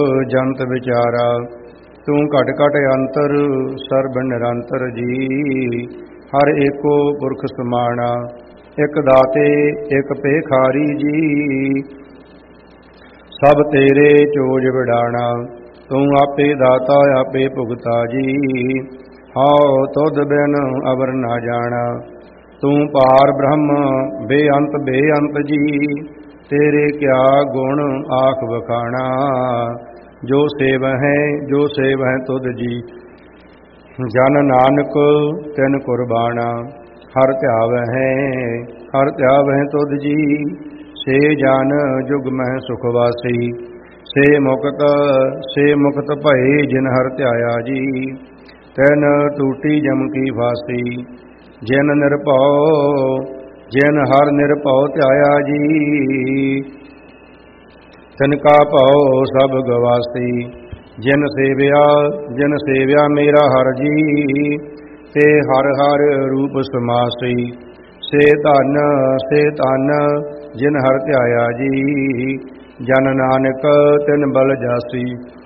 ਜੰਤ ਵਿਚਾਰਾ। ਤੂੰ ਘਟ ਘਟ ਅੰਤਰ ਸਰਬ ਨਿਰੰਤਰ ਜੀ। ਹਰ ਏਕੋ ਪੁਰਖ ਸਮਾਣਾ, ਇਕ ਦਾਤੇ ਇਕ ਭੇਖਾਰੀ ਜੀ। ਸਭ ਤੇਰੇ ਚੋਜ ਵਿਡਾਣਾ, ਤੂੰ ਆਪੇ ਦਾਤਾ ਆਪੇ ਭੁਗਤਾ ਜੀ। ਹਉ ਤੁਧ ਬਿਨ ਅਵਰ ਨਾ ਜਾਣਾ, ਤੂੰ ਪਾਰ ਬ੍ਰਹਮ ਬੇਅੰਤ ਜੀ। ਤੇਰੇ ਕਿਆ ਗੁਣ ਆਖ ਵਖਾਣਾ, ਜੋ ਸੇਵਹਿ ਤੁਧ ਜੀ। ਜਨ ਨਾਨਕ ਤਿਨ ਕੁਰਬਾਣਾ, ਹਰ ਧਿਆਵਹਿ ਤੁਧ ਜੀ। ਸੇ ਜਨ ਜੁਗ ਮਹਿ ਸੁਖ ਵਾਸੀ, ਸੇ ਮੁਕਤ ਭਏ ਜਿਨ ਹਰ ਧਿਆਇਆ ਜੀ। ਤਿਨ ਟੂਟੀ ਜਮ ਕੀ ਫਾਸੀ, ਜਿਨ ਹਰ ਨਿਰਭਉ ਧਿਆਇਆ ਜੀ। ਤਿਨ ਕਾ ਭਉ ਸਭ ਗਵਾਸੀ, ਜਿਨ ਸੇਵਿਆ ਮੇਰਾ ਹਰ ਜੀ। ਤੇ ਹਰ ਹਰ ਰੂਪ ਸਮਾਸੀ, ਸੇ ਧਨ ਜਿਨ ਹਰ ਧਿਆਇਆ ਜੀ। ਜਨ ਨਾਨਕ ਤਿਨ ਬਲ ਜਾਸੀ,